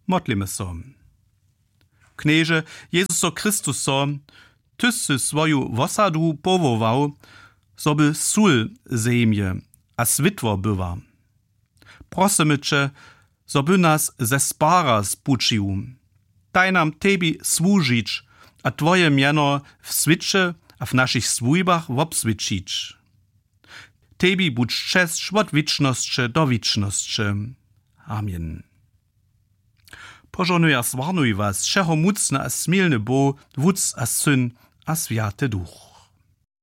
Modlimy so. Knieże Jezuso Chrystuso, Tyś si swoju wosadu powołał, żeby sól ziemie a svitwo bywa. Prosimy Cię, żeby nas ze spara spuczył. Daj nam Tebi służyć, a Twoje miano w świecie a w naszych swójbach obswiecić. Tebi budź cześć od wieczności do wieczności. Amen. Pożonuję swarnuj was, wszecho mocny a smilny Bo, wódz a syn a święty duch.